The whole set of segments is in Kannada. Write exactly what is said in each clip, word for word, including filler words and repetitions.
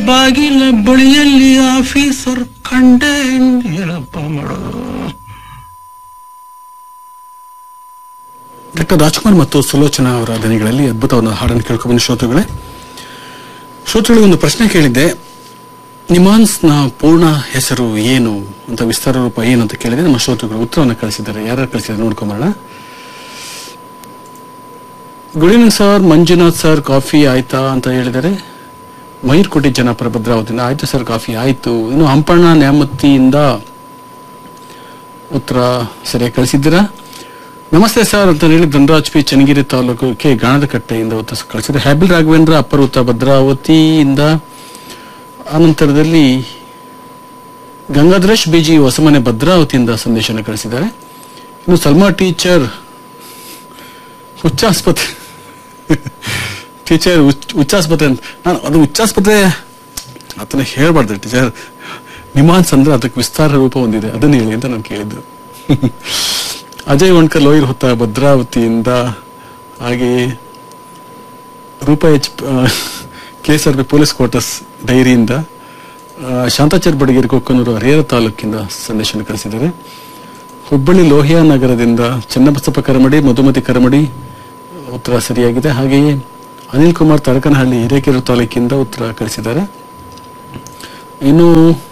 ಬಾಗಿಲ ಬಳಿಯಲ್ಲಿ ಆಫೀಸರ್ ಕಂಡೆ ಏನಪ್ಪ ಮಾಡೋದು. ಡಾಕ್ಟರ್ ರಾಜ್ಕುಮಾರ್ ಮತ್ತು ಸುಲೋಚನಾ ಅವರ ಧ್ವನಿಗಳಲ್ಲಿ ಅದ್ಭುತವಾದ ಹಾಡನ್ನು ಕೇಳ್ಕೊಂಡ್ಬಂದ ಶ್ರೋತೃಗಳೇ. ಶ್ರೋತೃಗಳಿಗೆ ಒಂದು ಪ್ರಶ್ನೆ ಕೇಳಿದ್ದೆ, ನಿಮಾನ್ಸ್ನ ಪೂರ್ಣ ಹೆಸರು ಏನು ಅಂತ, ವಿಸ್ತಾರ ರೂಪ ಏನು ಅಂತ ಕೇಳಿದೆ. ನಮ್ಮ ಶ್ರೋತೃಗಳು ಉತ್ತರವನ್ನು ಕಳಿಸಿದ್ದಾರೆ. ಯಾರು ಕಳಿಸಿದ್ದಾರೆ ನೋಡ್ಕೊಂಬರೋಣ. Good evening sir, Manjunath sir coffee ಆಯ್ತಾ ಅಂತ ಹೇಳಿದರೆ. ಮಯೂರ್ಕೋಟೆ ಜನಾಪುರ ಭದ್ರಾವತಿಯಿಂದ ಆಯ್ತು ಸರ್ ಕಾಫಿ ಆಯ್ತು. ಇನ್ನು ಹಂಪಣ್ಣ ನ್ಯಾಮತಿಯಿಂದ ಉತ್ತರ ಸರಿಯಾಗಿ ಕಳಿಸಿದ್ದೀರಾ. ನಮಸ್ತೆ ಸರ್ ಅಂತ ಹೇಳಿ ಧನರಾಜ್ ಪಿ ಚನ್ನಗಿರಿ ತಾಲೂಕು ಕೆ ಗಾಣದಕಟ್ಟೆಯಿಂದ ಉತ್ತರ ಕಳಿಸಿದ್ದಾರೆ. ಹ್ಯಾಬಿಲ್ ರಾಘವೇಂದ್ರ ಅಪ್ಪರೂತ ಭದ್ರಾವತಿಯಿಂದ. ಆನಂತರದಲ್ಲಿ ಗಂಗಾಧರೇಶ್ ಬಿಜಿ ಹೊಸಮನೆ ಭದ್ರಾವತಿಯಿಂದ ಸಂದೇಶನ ಕಳಿಸಿದ್ದಾರೆ. ಇನ್ನು ಸಲ್ಮಾ ಟೀಚರ್ ಹುಚ್ಚಾಸ್ಪತ್ರೆ ಟೀಚರ್ ಹುಚ್ಚಾಸ್ಪತ್ರೆ ಅಂತ, ನಾನು ಅದು ಹುಚ್ಚಾಸ್ಪತ್ರೆ ಆತನ ಹೇಳ್ಬಾರ್ದು ಟೀಚರ್. ನಿಮಾನ್ಸ್ ಅಂದ್ರೆ ಅದಕ್ಕೆ ವಿಸ್ತಾರ ರೂಪ ಹೊಂದಿದೆ, ಅದನ್ನ ಹೇಳಿ ಅಂತ ನಾನು ಕೇಳಿದ್ದು. ಅಜಯ್ ವಣ್ಕರ್ ಲೋಯರ್ ಹೊತ್ತ ಭದ್ರಾವತಿಯಿಂದ. ಹಾಗೆ Roopa H K S R P police quarters ಡೈರಿಯಿಂದ. Shantachar Badageri Kokkanur Harihara ತಾಲೂಕಿಂದ ಸಂದೇಶನ ಕಳಿಸಿದ್ದಾರೆ. ಹುಬ್ಬಳ್ಳಿ ಲೋಹಿಯಾ ನಗರದಿಂದ ಚನ್ನಬಸಪ್ಪ ಕರಮಡಿ, ಮಧುಮತಿ ಕರಮಡಿ ಉತ್ತರ ಸರಿಯಾಗಿದೆ. ಹಾಗೆಯೇ ಅನಿಲ್ ಕುಮಾರ್ ತರಕನಹಳ್ಳಿ ಹಿರೇಕೆರೂರು ತಾಲೂಕಿಂದ ಉತ್ತರ ಕಳಿಸಿದ್ದಾರೆ. ಇನ್ನು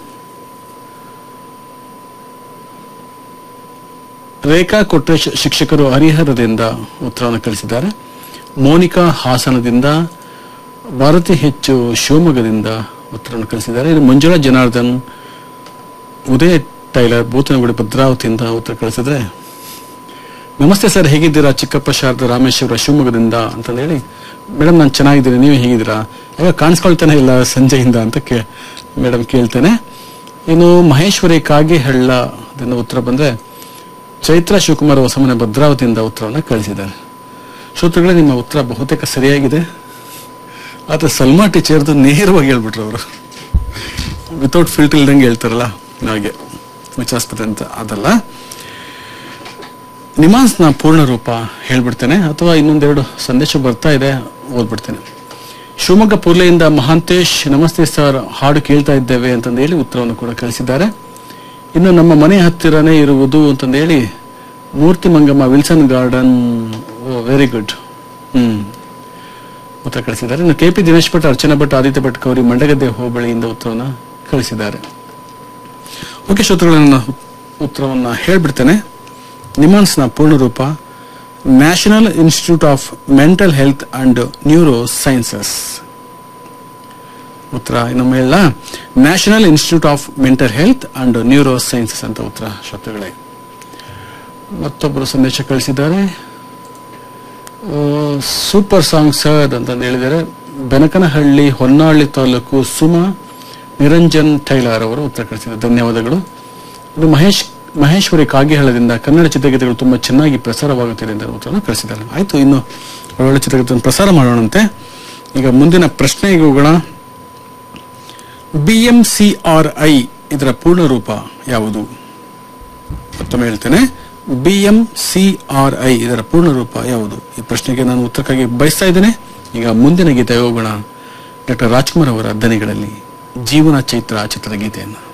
ರೇಖಾ ಕೊಟ್ರೇಶ್ ಶಿಕ್ಷಕರು ಹರಿಹರದಿಂದ ಉತ್ತರವನ್ನು ಕಳಿಸಿದ್ದಾರೆ. ಮೋನಿಕಾ ಹಾಸನದಿಂದ, ಭಾರತಿ ಹೆಚ್ಚು ಶಿವಮೊಗ್ಗದಿಂದ ಉತ್ತರವನ್ನು ಕಳಿಸಿದ್ದಾರೆ. ಇನ್ನು ಮಂಜುಳಾ ಜನಾರ್ದನ್, ಉದಯ್ ಟೈಲರ್ ಬೂತನಗುಡಿ ಭದ್ರಾವತಿಯಿಂದ ಉತ್ತರ ಕಳಿಸಿದ್ರೆ. ನಮಸ್ತೆ ಸರ್, ಹೇಗಿದ್ದೀರಾ? ಚಿಕ್ಕಪ್ಪ ಶಾರದಾ ರಾಮೇಶ್ವರ ಶಿವಮೊಗ್ಗದಿಂದ ಅಂತ ಹೇಳಿ. ಮೇಡಮ್ ನಾನು ಚೆನ್ನಾಗಿದ್ದೀನಿ, ನೀವು ಹೇಗಿದ್ದೀರಾ? ಆಗ ಕಾಣಿಸ್ಕೊಳ್ತಾನೆ ಇಲ್ಲ ಸಂಜೆಯಿಂದ ಅಂತ ಕೇ ಮೇಡಮ್ ಕೇಳ್ತೇನೆ. ಇನ್ನು ಮಹೇಶ್ವರಿ ಕಾಗೆಹಳ್ಳ ಉತ್ತರ ಬಂದ್ರೆ ಚೈತ್ರ ಶಿವಕುಮಾರ್ ಹೊಸಮನೆ ಭದ್ರಾವತಿಯಿಂದ ಉತ್ತರವನ್ನು ಕಳಿಸಿದ್ದಾರೆ. ಶ್ರೋತೃಗಳೇ, ನಿಮ್ಮ ಉತ್ತರ ಬಹುತೇಕ ಸರಿಯಾಗಿದೆ. ಆದ್ರೆ ಸಲ್ಮಾ ಟೀಚರ್ದು ನೇರವಾಗಿ ಹೇಳ್ಬಿಟ್ರು ಅವರು, ವಿತೌಟ್ ಫಿಲ್ಟರ್ ಇಲ್ದಂಗೆ ಹೇಳ್ತಾರಲ್ಲ ಹಾಗೆ ಹುಚ್ಚಾಸ್ಪತ್ರೆ ಅಂತ. ಅದಲ್ಲ, ನಿಮಾನ್ಸ್ನ ಪೂರ್ಣ ರೂಪ ಹೇಳ್ಬಿಡ್ತೇನೆ, ಅಥವಾ ಇನ್ನೊಂದೆರಡು ಸಂದೇಶ ಬರ್ತಾ ಇದೆ, ಓದ್ಬಿಡ್ತೇನೆ. ಶಿವಮೊಗ್ಗ ಪೂರ್ಲೆಯಿಂದ ಮಹಾಂತೇಶ್, ನಮಸ್ತೆ ಸರ್, ಹಾಡು ಕೇಳ್ತಾ ಇದ್ದೇವೆ ಅಂತಂದು ಹೇಳಿ ಉತ್ತರವನ್ನು ಕೂಡ ಕಳಿಸಿದ್ದಾರೆ. ಇನ್ನು ನಮ್ಮ ಮನೆ ಹತ್ತಿರನೇ ಇರುವುದು ಅಂತಂದೇಳಿ ಮೂರ್ತಿ ಮಂಗಮ್ಮ ವಿಲ್ಸನ್ ಗಾರ್ಡನ್, ಓ ವೆರಿ ಗುಡ್, ಹ್ಮ್ ಉತ್ತರ ಕಳಿಸಿದ್ದಾರೆ. ಇನ್ನು ಕೆ ಪಿ ದಿನೇಶ್ ಭಟ್, ಅರ್ಚನಾ ಭಟ್, ಆದಿತ್ಯ ಭಟ್ ಕೌರಿ ಮಂಡಗದ್ದೆ ಹೋಬಳಿಯಿಂದ ಉತ್ತರವನ್ನು ಕಳಿಸಿದ್ದಾರೆ. ಓಕೆ ಶ್ರೋತೃಗಳನ್ನ ಉತ್ತರವನ್ನ ಹೇಳ್ಬಿಡ್ತೇನೆ. ನಿಮಾನ್ಸ್ನ ಪೂರ್ಣ ರೂಪ national institute of mental health and neuro sciences. ಉತ್ತರ ಇನ್ನೊಮ್ಮೆ ಹೇಳ, national institute of mental health and neuro sciences ಅಂತ ಉತ್ತರ ಶ್ರೋತೃಗಳೇ. ಮತ್ತೊಬ್ಬರು ಸಂದೇಶ ಕಳಿಸಿದ್ದಾರೆ. ಸೂಪರ್ ಸಾಂಗ್ ಸರ್ ಅಂತ ಹೇಳಿದ್ದಾರೆ. ಬೆನಕನಹಳ್ಳಿ ಹೊನ್ನಾಳಿ ತಾಲೂಕು ಸುಮಾ ನಿರಂಜನ್ ಟೈಲರ್ ಅವರು ಉತ್ತರ ಕಳಿಸಿದ್ದಾರೆ. ಧನ್ಯವಾದಗಳು. ಇದು ಮಹೇಶ್ ಮಹೇಶ್ವರಿ ಕಾಗೆಹಳ್ಳದಿಂದ ಕನ್ನಡ ಚಿತ್ರಗೀತೆಗಳು ತುಂಬಾ ಚೆನ್ನಾಗಿ ಪ್ರಸಾರವಾಗುತ್ತಿದೆ ಅಂತ ಉತ್ತರವನ್ನು ಕಳಿಸಿದ್ದಾರೆ. ಆಯ್ತು, ಇನ್ನು ಒಳ್ಳೆ ಚಿತ್ರಗೀತೆ ಪ್ರಸಾರ ಮಾಡೋಣಂತೆ. ಈಗ ಮುಂದಿನ ಪ್ರಶ್ನೆಗೆ ಹೋಗೋಣ. B M C R I ಇದರ ಪೂರ್ಣ ರೂಪ ಯಾವುದು? ಮತ್ತೊಮ್ಮೆ ಹೇಳ್ತೇನೆ, B M C R I ಇದರ ಪೂರ್ಣ ರೂಪ ಯಾವುದು? ಈ ಪ್ರಶ್ನೆಗೆ ನಾನು ಉತ್ತರಕ್ಕಾಗಿ ಬಯಸ್ತಾ ಇದ್ದೇನೆ. ಈಗ ಮುಂದಿನ ಗೀತೆ ಹೋಗೋಣ. ಡಾಕ್ಟರ್ ರಾಜ್ಕುಮಾರ್ ಅವರ ದನಿಗಳಲ್ಲಿ ಜೀವನ ಚೈತ್ರ ಚಿತ್ರದ ಗೀತೆಯನ್ನು.